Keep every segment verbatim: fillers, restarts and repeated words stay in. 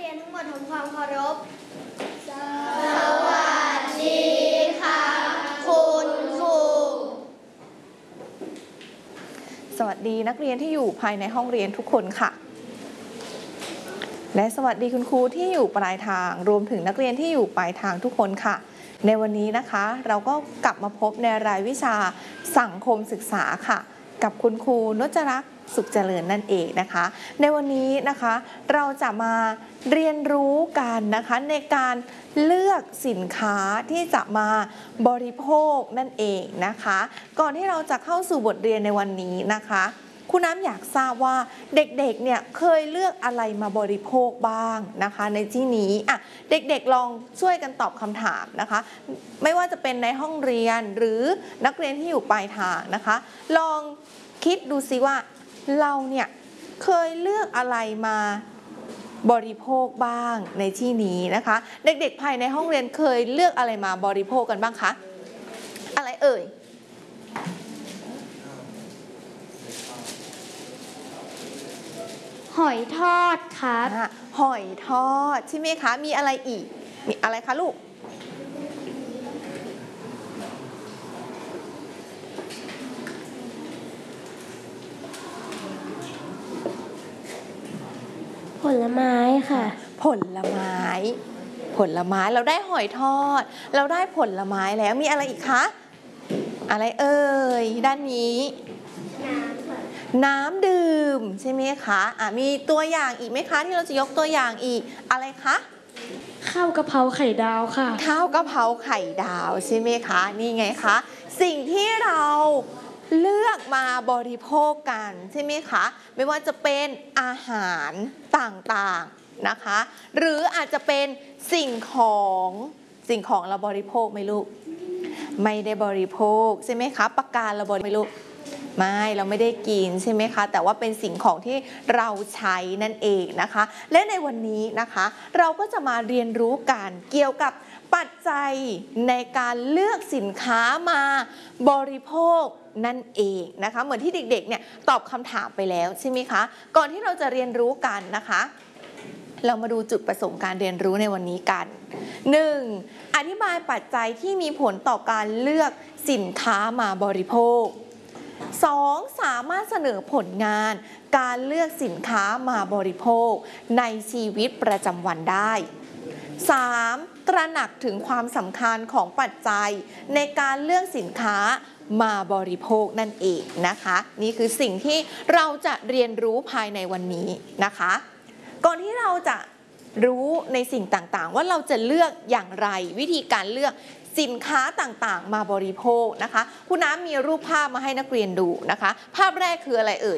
รียนทั้งหมดทำความเคารพสวัสดีค่ะคุณครูสวัสดีนักเรียนที่อยู่ภายในห้องเรียนทุกคนค่ะและสวัสดีคุณครูที่อยู่ปลายทางรวมถึงนักเรียนที่อยู่ปลายทางทุกคนค่ะในวันนี้นะคะเราก็กลับมาพบในรายวิชาสังคมศึกษาค่ะกับคุณครูนจรักษ์สุขเจริญนั่นเองนะคะในวันนี้นะคะเราจะมาเรียนรู้กันนะคะในการเลือกสินค้าที่จะมาบริโภคนั่นเองนะคะก่อนที่เราจะเข้าสู่บทเรียนในวันนี้นะคะคุณน้ำอยากทราบว่าเด็กๆเนี่ยเคยเลือกอะไรมาบริโภคบ้างนะคะในที่นี้อ่ะเด็กๆลองช่วยกันตอบคำถามนะคะไม่ว่าจะเป็นในห้องเรียนหรือนักเรียนที่อยู่ปลายทางนะคะลองคิดดูสิว่าเราเนี่ยเคยเลือกอะไรมาบริโภคบ้างในที่นี้นะคะเด็กๆภายในห้องเรียนเคยเลือกอะไรมาบริโภคกันบ้างคะอะไรเอ่ยหอยทอดครับหอยทอดใช่ไหมคะมีอะไรอีกมีอะไรคะลูกผลไม้ค่ะผลไม้ผลไม้เราได้หอยทอดเราได้ผลไม้แล้วมีอะไรอีกคะอะไรเอ่ยด้านนี้น้ำค่ะน้ำดื่มใช่ไหมคะอ่ะมีตัวอย่างอีกไหมคะที่เราจะยกตัวอย่างอีกอะไรคะข้าวกะเพราไข่ดาวค่ะข้าวกะเพราไข่ดาวใช่ไหมคะนี่ไงคะสิ่งที่เราเลือกมาบริโภคกันใช่ไหมคะไม่ว่าจะเป็นอาหารต่างๆนะคะหรืออาจจะเป็นสิ่งของสิ่งของเราบริโภคไหมลูกไม่ได้บริโภคใช่ไหมคะปากกาเราบริโภคไหมลูกไม่เราไม่ได้กินใช่ไหมคะแต่ว่าเป็นสิ่งของที่เราใช้นั่นเองนะคะและในวันนี้นะคะเราก็จะมาเรียนรู้กันเกี่ยวกับปัจจัยในการเลือกสินค้ามาบริโภคนั่นเองนะคะเหมือนที่เด็กๆเนี่ยตอบคำถามไปแล้วใช่ไหมคะก่อนที่เราจะเรียนรู้กันนะคะเรามาดูจุดประสงค์การเรียนรู้ในวันนี้กัน หนึ่ง. อธิบายปัจจัยที่มีผลต่อการเลือกสินค้ามาบริโภค สอง. สามารถเสนอผลงานการเลือกสินค้ามาบริโภคในชีวิตประจำวันได้ สาม. ตระหนักถึงความสำคัญของปัจจัยในการเลือกสินค้ามาบริโภคนั่นเองนะคะนี่คือสิ่งที่เราจะเรียนรู้ภายในวันนี้นะคะก่อนที่เราจะรู้ในสิ่งต่างๆว่าเราจะเลือกอย่างไรวิธีการเลือกสินค้าต่างๆมาบริโภคนะคะคุณน้ำมีรูปภาพมาให้นักเรียนดูนะคะภาพแรกคืออะไรเอ่ย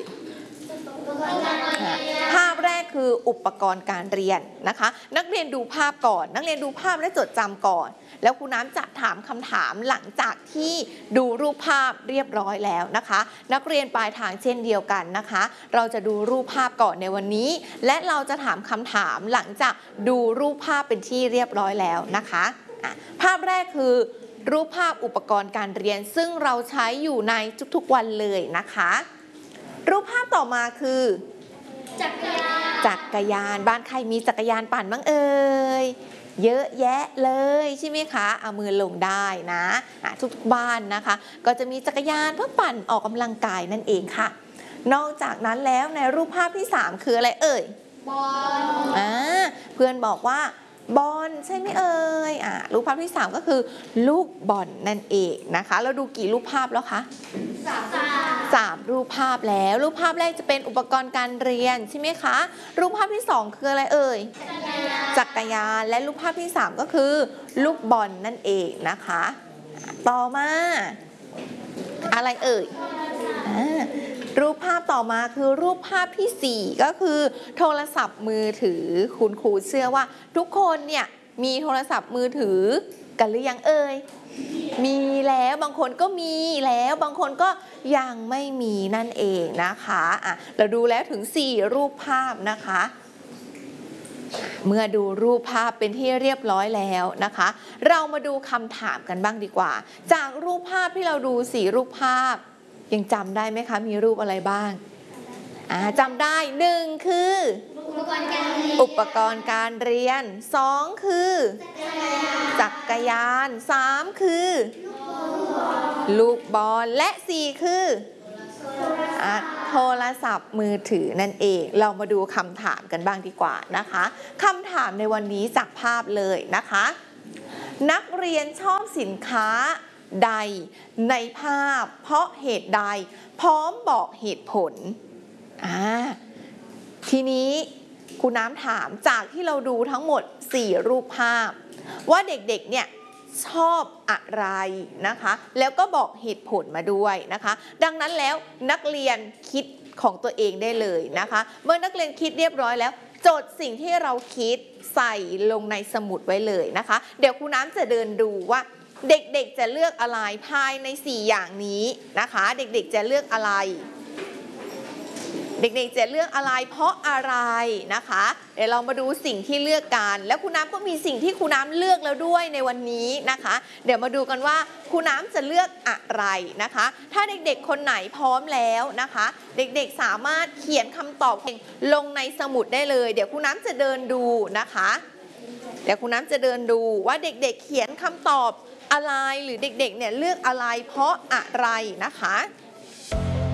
ภาพแรกคืออุปกรณ์การเรียนนะคะนักเรียนดูภาพก่อนนักเรียนดูภาพและจดจำก่อนแล้วคุณน้ำจะถามคำถามหลังจากที่ดูรูปภาพเรียบร้อยแล้วนะคะนักเรียนปลายทางเช่นเดียวกันนะคะเราจะดูรูปภาพก่อนในวันนี้และเราจะถามคำถามหลังจากดูรูปภาพเป็นที่เรียบร้อยแล้วนะคะภาพแรกคือรูปภาพอุปกรณ์การเรียนซึ่งเราใช้อยู่ในทุกๆวันเลยนะคะรูปภาพต่อมาคือจักรยานจักรยานบ้านใครมีจักรยานปั่นบ้างเอ่ยเยอะแยะเลยใช่ไหมคะเอามือลงได้นะทุกบ้านนะคะก็จะมีจักรยานเพื่อปั่นออกกำลังกายนั่นเองค่ะนอกจากนั้นแล้วในรูปภาพที่สามคืออะไรเอ่ยบอลอ่าเพื่อนบอกว่าบอลใช่ไหมเอ่ยอ่ารูปภาพที่สามก็คือลูกบอลนั่นเองนะคะเราดูกี่รูปภาพแล้วคะสามสามรูปภาพแล้วรูปภาพแรกจะเป็นอุปกรณ์การเรียนใช่ไหมคะรูปภาพที่สองคืออะไรเอ่ยจักรยานและรูปภาพที่สามก็คือลูกบอลนั่นเองนะคะต่อมาอะไรเอ่ยรูปภาพต่อมาคือรูปภาพที่สี่ก็คือโทรศัพท์มือถือคุณครูเชื่อว่าทุกคนเนี่ยมีโทรศัพท์มือถือกันหรือยังเอ่ยมีแล้วบางคนก็มีแล้วบางคนก็ยังไม่มีนั่นเองนะคะอ่ะเราดูแล้วถึงสี่รูปภาพนะคะเมื่อดูรูปภาพเป็นที่เรียบร้อยแล้วนะคะเรามาดูคำถามกันบ้างดีกว่าจากรูปภาพที่เราดูสี่รูปภาพยังจำได้ไหมคะมีรูปอะไรบ้างอ่าจำได้หนึ่งคือปกรณ์การเรียนอุปกรณ์การเรียนสองคือจักรยานสามคือลูกบอลและสี่คืออ่ะโทรศัพท์มือถือนั่นเองเรามาดูคำถามกันบ้างดีกว่านะคะคำถามในวันนี้จากภาพเลยนะคะนักเรียนชอบสินค้าใดในภาพเพราะเหตุใดพร้อมบอกเหตุผลอ่าทีนี้ครูน้ำถามจากที่เราดูทั้งหมดสี่รูปภาพว่าเด็กๆเนี่ยชอบอะไรนะคะแล้วก็บอกเหตุผลมาด้วยนะคะดังนั้นแล้วนักเรียนคิดของตัวเองได้เลยนะคะเมื่อนักเรียนคิดเรียบร้อยแล้วจดสิ่งที่เราคิดใส่ลงในสมุดไว้เลยนะคะเดี๋ยวครูน้ำจะเดินดูว่าเด็กๆจะเลือกอะไรภายในสี่อย่างนี้นะคะเด็กๆจะเลือกอะไรเด็กๆจะเลือกอะไรเพราะอะไรนะคะเดี๋ยวเรามาดูสิ่งที่เลือกกันแล้วครูน้ำก็มีสิ่งที่ครูน้ำเลือกแล้วด้วยในวันนี้นะคะเดี๋ยวมาดูกันว่าครูน้ำจะเลือกอะไรนะคะถ้าเด็กๆคนไหนพร้อมแล้วนะคะเด็กๆสามารถเขียนคำตอบลงในสมุดได้เลยเดี๋ยวครูน้ำจะเดินดูนะคะเดี๋ยวครูน้ำจะเดินดูว่าเด็กๆเขียนคำตอบอะไรหรือเด็กๆเนี่ยเลือกอะไรเพราะอะไรนะคะ